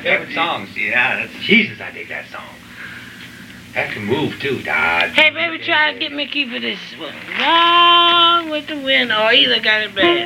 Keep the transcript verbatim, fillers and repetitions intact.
favorite songs. Yeah, that's Jesus. I dig that song. That can move too, Dad. Hey, baby, try to get Mickey for this one. Gone with the wind, or either got it bad.